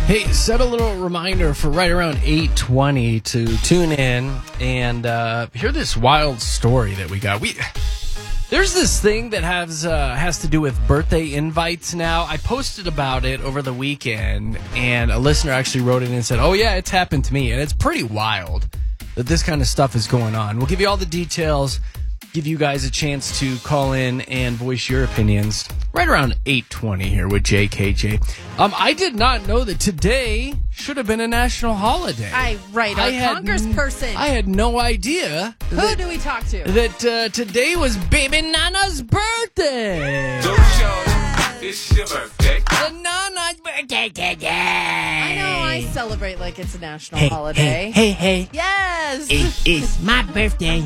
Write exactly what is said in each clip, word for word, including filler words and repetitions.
Hey, set a little reminder for right around eight twenty to tune in and uh, hear this wild story that we got. We There's this thing that has uh, has to do with birthday invites now. I posted about it over the weekend, and a listener actually wrote in and said, oh, yeah, it's happened to me. And it's pretty wild that this kind of stuff is going on. We'll give you all the details, give you guys a chance to call in and voice your opinions right around eight twenty here with J K J. Um, I did not know that today should have been a national holiday. I right, I our had congressperson. n- I had no idea. Who that, do we talk to? That uh, today was Baby Nana's birthday. Don't show it's your birthday. The Nana's birthday today. I know I celebrate like it's a national Hey, holiday. hey, hey, hey. Yes. It is my birthday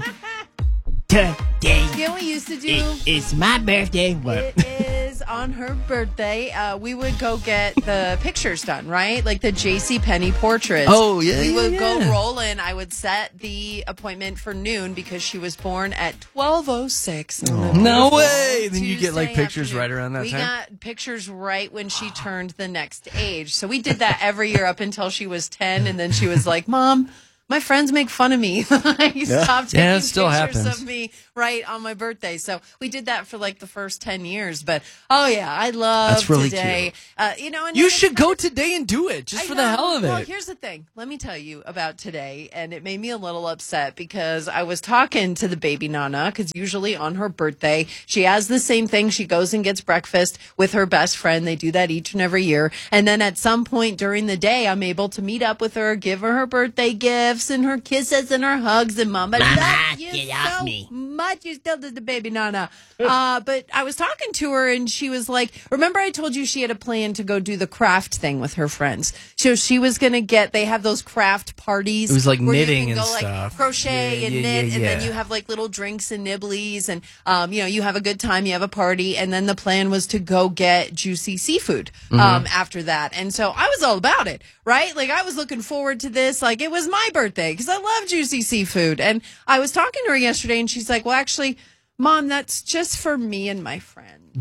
today. You know what we used to do? It is my birthday. What? It is on her birthday. Uh, we would go get the pictures done, right? Like the JCPenney portraits. Oh, yeah, We yeah, would yeah. go roll in. I would set the appointment for noon because she was born at twelve oh six. No way. Then you get like Tuesday pictures afternoon. right around that we time. got pictures right when she turned the next age. So we did that every year up until she was ten, and then she was like, Mom, my friends make fun of me. I stopped taking Yeah, it still pictures happens. of me right on my birthday. So we did that for like the first ten years. But oh yeah, I love That's really today. cute. Uh, you know, and You it's should not- go today and do it just I for the know. hell of it. Well, here's the thing. Let me tell you about today, and it made me a little upset because I was talking to the baby Nana, because usually on her birthday, she has the same thing. She goes and gets breakfast with her best friend. They do that each and every year. And then at some point during the day, I'm able to meet up with her, give her her birthday gifts and her kisses and her hugs. And Mama, Mama, love you get off so me. much. You still did the baby Nana. Uh, but I was talking to her, and she was like, remember I told you she had a plan to go do the craft thing with her friends. So she was going to get, they have those craft parties. It was like where knitting you can and go, stuff. Like, crochet Yeah, and yeah, knit, yeah, and then yeah. you have like little drinks and nibblies, and um, you know, you have a good time, you have a party, and then the plan was to go get juicy seafood um, Mm-hmm. after that. And so I was all about it, right? Like I was looking forward to this, like it was my birthday because I love juicy seafood. And I was talking to her yesterday, and she's like, well, actually, Mom, that's just for me and my friend.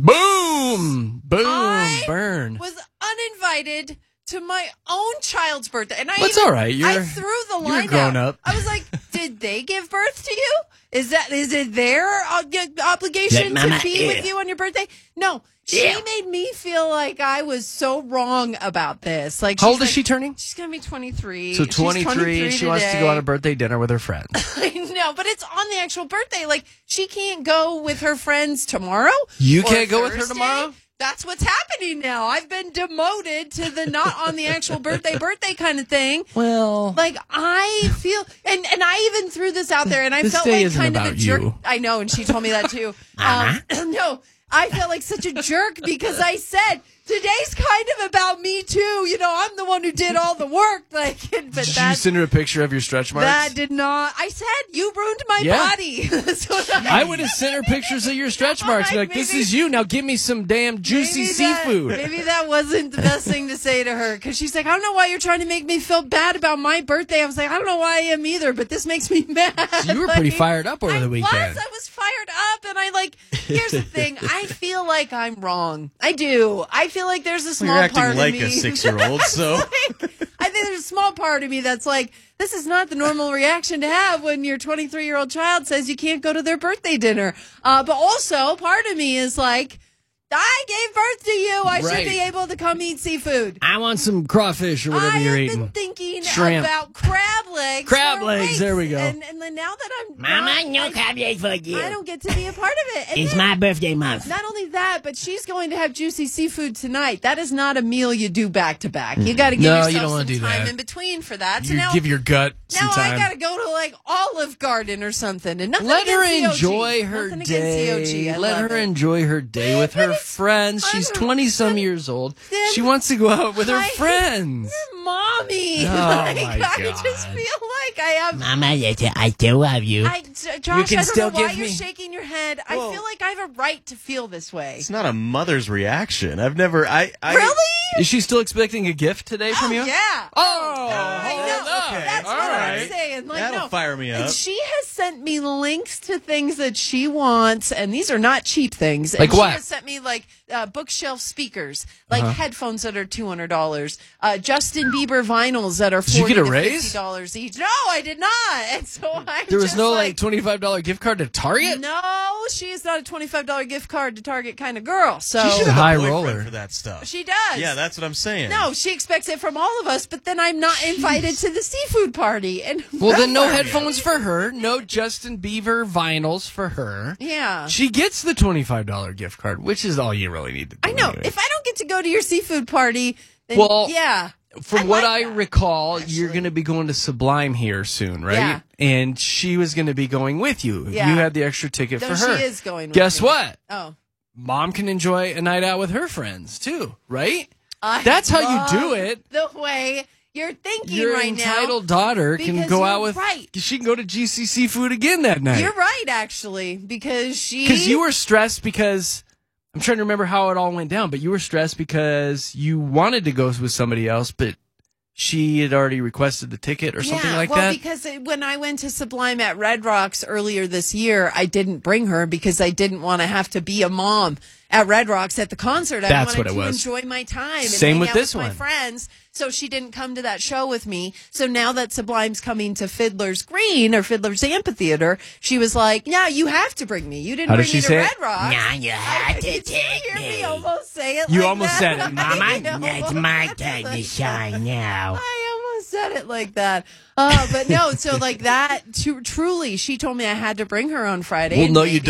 Boom! Boom! I Burn. was uninvited to my own child's birthday, and I Well, it's even- all right. I You're- threw the you're line grown out. up. I was like, "Did they give birth to you? Is that is it their uh, obligation Like, Mama, to be yeah. with you on your birthday?" No, she Yeah. made me feel like I was so wrong about this. Like, How she's old is like- she turning? She's gonna be twenty-three. So She's twenty-three, she wants to today. go on a birthday dinner with her friends. I know, but it's on the actual birthday. Like, she can't go with her friends tomorrow. You or can't go with her Thursday. tomorrow? That's what's happening now. I've been demoted to the not on the actual birthday birthday kind of thing. Well, Like, I feel, and, and I even threw this out there, and I This felt day like isn't kind of a about jerk. you. I know, and she told me that too. um, no, I felt like such a jerk because I said, today's kind of about me too. You know, I'm the one who did all the work. Like, but did you that, send her a picture of your stretch marks? that did not, I said, you ruined my Yeah. body. That's what I, I would have sent her pictures of your stretch marks. Be like, this Maybe- is you. Now give me some damn juicy Maybe that- seafood. maybe that wasn't the best thing to say to her because she's like, I don't know why you're trying to make me feel bad about my birthday. I was like, I don't know why I am either, but this makes me mad. So you were pretty Like, fired up over I the weekend. Was, I was fired up, and I like. Here's the thing: I feel like I'm wrong. I do. I feel like there's a small You're acting part like of me. a six-year-old, so Like, I think there's a small part of me that's like, this is not the normal reaction to have when your twenty-three year old child says you can't go to their birthday dinner. Uh, but also, part of me is like, I gave birth to you. I Right. should be able to come eat seafood. I want some crawfish or whatever I you're have eating. been thinking Shrimp. about crab legs. Crab for legs, weeks. there we go. And, and then now that I'm Mama, not, no I, crab legs for you. I don't get to be a part of it. And It's then- my birthday month. not only that, but she's going to have juicy seafood tonight. That is not a meal you do back to back. You got to give No, you yourself don't wanna some do time that. in between for that. So You now, give your gut some now time. I got to go to like Olive Garden or something. And nothing Let her against C O G. enjoy her Nothing against C O G. day. I Let love her it. enjoy her day with her friends. I'm She's a- twenty some years old. Then She wants to go out with her I- friends. You're mommy. Oh, like, my I just God. feel like I have. Mama, listen, I still love you. I, J- Josh, can I don't still know why give you're me- shaking your head. I Whoa. feel like I have a right to feel this way. it's not a mother's reaction. I've never. I, I Really? Is she still expecting a gift today from Oh, you? yeah. Oh, I know. hold up. That's All what right. I'm saying. Like, That'll no. fire me up. And she has sent me links to things that she wants, and these are not cheap things. Like and what? She has sent me like uh, bookshelf speakers, like Uh-huh. headphones that are two hundred dollars, uh, Justin Bieber vinyls that are Did you forty get a to raise? fifty dollars each. No, I did not. And so I'm There was just no like like twenty-five dollars gift card to Target? no, she is not a twenty-five dollars gift card to Target kind of girl. So She should She's a have high a boyfriend roller. for that stuff. she does. Yeah, that's what I'm saying. No, she expects it from all of us, but then I'm not invited to the seafood party. And Well, then no headphones for her. No Justin Bieber vinyls for her. Yeah. She gets the twenty-five dollars gift card, which is all you really need to do. I know. anyway. If I don't get to go to your seafood party, then Well, yeah. From I what like I that, recall, actually. you're going to be going to Sublime here soon, right? Yeah. And she was going to be going with you. Yeah. You had the extra ticket No, for her. she is going with Guess me. what? Oh. Mom can enjoy a night out with her friends too, right? I That's how you love do it. The way you're thinking Your right entitled daughter can because go you're out with. right. She can go to G C C food again that now. night. You're right, actually, because she. Because you were stressed because I'm trying to remember how it all went down, but you were stressed because you wanted to go with somebody else, but she had already requested the ticket or something yeah, like well, that. because it- when I went to Sublime at Red Rocks earlier this year, I didn't bring her because I didn't want to have to be a mom at Red Rocks at the concert. I That's wanted what it to was. enjoy my time. And Same hang with out this with my one. friends. So she didn't come to that show with me. So now that Sublime's coming to Fiddler's Green or Fiddler's Amphitheater, she was like, "Yeah, you have to bring me. You didn't How bring does she me to say it? Red Rocks." Now you have to Did you take hear me me. almost say it? You like almost that? said it, Mama, I know. it's my time to shine now. I almost said it like that. Uh, but no, so like that, to, truly, she told me I had to bring her on Friday. Well, and no, you maybe